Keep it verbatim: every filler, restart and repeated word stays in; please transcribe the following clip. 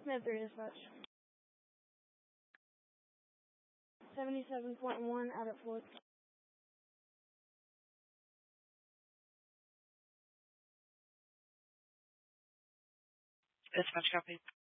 Med three dispatch. seventy-seven point one out at Fort. Dispatch copy.